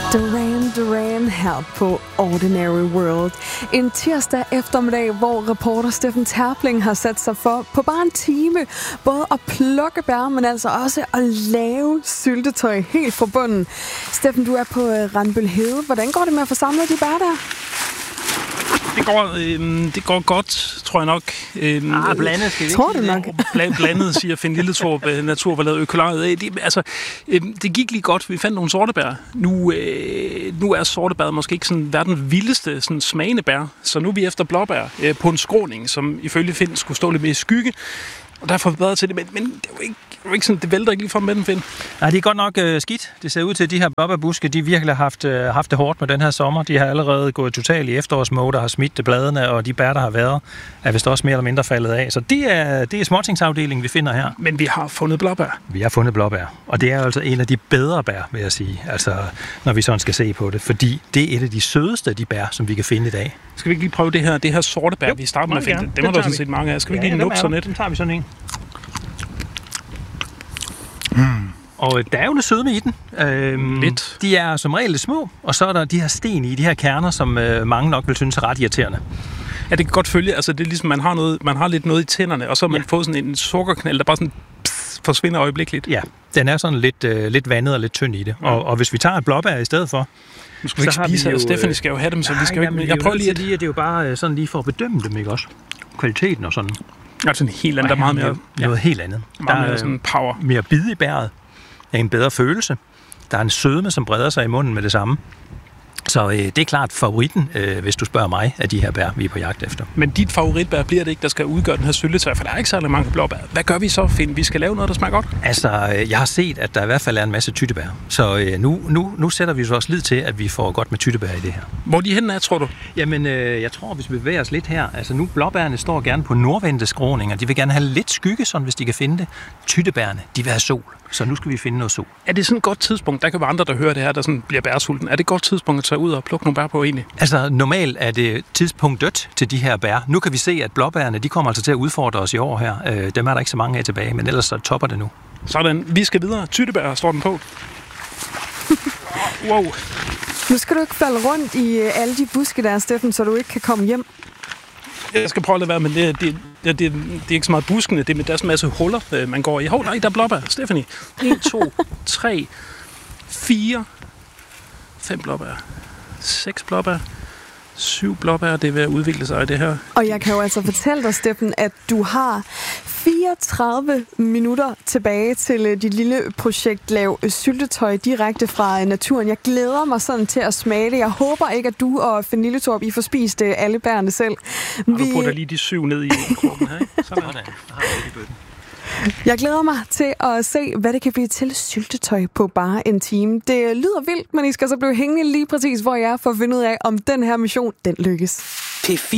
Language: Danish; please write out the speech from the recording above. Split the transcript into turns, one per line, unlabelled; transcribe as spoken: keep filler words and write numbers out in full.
Duran Duran her på Ordinary World. En tirsdag eftermiddag, hvor reporter Steffen Terpling har sat sig for på bare en time både at plukke bær, men altså også at lave syltetøj helt fra bunden. Steffen, du er på Randbøl Hede. Hvordan går det med at få samlet de bær der?
Det går, øh, det går godt, tror jeg nok. Øh,
ah, blandet skal vi ikke.
Tror du nok?
Blandet, siger Finn Lilletorp, Natur var lavet økologiet af. Det, altså, øh, det gik lige godt. Vi fandt nogle sortebær. Nu, øh, nu er sortebær måske ikke sådan verdens vildeste sådan smagende bær, så nu er vi efter blåbær øh, på en skråning, som ifølge Finn skulle stå lidt mere i skygge. Og der får vi bedre til det, men, men det er jo ikke, det, er jo ikke sådan, det vælter ikke lige fra med den, Finn.
Nej, det er godt nok øh, skidt. Det ser ud til, at de her blåbærbuske, de virkelig har haft, øh, haft det hårdt med den her sommer. De har allerede gået totalt i efterårsmode, der har smidt bladene, og de bær, der har været, er vist også mere eller mindre faldet af. Så det er, det er småtingsafdelingen, vi finder her.
Men vi har fundet blåbær.
Vi har fundet blåbær, og det er altså en af de bedre bær, vil jeg sige, altså, når vi sådan skal se på det, fordi det er et af de sødeste af de bær, som vi kan finde i dag.
Skal vi ikke lige prøve det her, det her sorte bær,
jo,
vi starter med at finde? Det må der sådan set mange af. Skal vi
ja,
ikke lige nuppe sådan et?
Den tager vi sådan en. Mm. Og der er jo lidt sødme i den. Øhm,
lidt.
De er som regel lidt små, og så er der de her sten i, de her kerner, som øh, mange nok vil synes er ret irriterende.
Ja, det kan godt følge. Altså, det er ligesom, man har, noget, man har lidt noget i tænderne, og så har man
ja.
fået sådan en sukkerknald, der bare sådan pss, forsvinder øjeblikkeligt.
Ja, den er sådan lidt, øh, lidt vandet og lidt tynd i det. Ja. Og, og hvis vi tager et blåbær i stedet for,
nu skal vi ikke spise, og Stephanie skal jo have dem, så nej, vi skal jo ikke... Jeg prøver lige at...
Lige, at det er jo bare sådan lige for at bedømme dem, ikke også? Kvaliteten og sådan.
Altså en helt anden, der er meget mere...
Noget ja. helt andet.
Meget
der
mere
er
sådan power.
Mere bid i bæret. Der er en bedre følelse. Der er en sødme, som breder sig i munden med det samme. Så øh, det er klart favoritten, øh, hvis du spørger mig, af de her bær, vi er på jagt efter.
Men dit favoritbær bliver det ikke, der skal udgøre den her syltetøj, for der er ikke særlig mange blåbær. Hvad gør vi så, Finn? Vi skal lave noget, der smager godt?
Altså, jeg har set, at der i hvert fald er en masse tyttebær. Så øh, nu, nu, nu sætter vi så også lid til, at vi får godt med tyttebær i det her.
Hvor er de henne er, tror du?
Jamen, øh, jeg tror, hvis vi bevæger os lidt her. Altså nu, blåbærene står gerne på nordvendte skråninger. De vil gerne have lidt skygge, sådan, hvis de kan finde det. Tyttebærene, de vil have sol. Så nu skal vi finde noget sol.
Er det sådan et godt tidspunkt? Der kan være andre, der hører det her, der sådan bliver bærsulten. Er det et godt tidspunkt at tage ud og plukke nogle bær på egentlig?
Altså, normalt er det tidspunktet til de her bær. Nu kan vi se, at blåbærene, de kommer altså til at udfordre os i år her. Øh, dem er der ikke så mange af tilbage, men ellers så topper det nu.
Sådan, vi skal videre. Tyttebær står den på. Wow.
Nu skal du ikke falde rundt i alle de buske der, Steffen, så du ikke kan komme hjem.
Jeg skal prøve at lade være, men det, det, det, det, det er ikke så meget buskene. Det er, der er sådan en masse huller, man går i. Hov, nej, der er blåbær. Stephanie. en, to, tre, fire, fem blåbær, seks blåbær, syv blåbær. Det er ved at udvikle sig i det her.
Og jeg kan jo altså fortælle dig, Steffen, at du har fireogtredive minutter tilbage til dit lille projekt Lav Syltetøj direkte fra naturen. Jeg glæder mig sådan til at smage det. Jeg håber ikke, at du og Finn Lilletorp, I får spist alle bærene selv.
Og vi... du putter lige de syv ned i krukken her, ikke? Sådan er det.
Jeg glæder mig til at se, hvad det kan blive til syltetøj på bare en time. Det lyder vildt, men I skal så blive hængende lige præcis, hvor jeg er, for at finde ud af, om den her mission, den lykkes.
P fire